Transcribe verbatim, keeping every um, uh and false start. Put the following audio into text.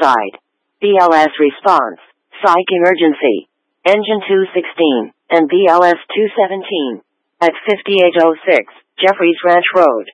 outside. B L S response. Psych emergency. Engine two sixteen and B L S two seventeen. At fifty-eight oh six, Jeffries Ranch Road.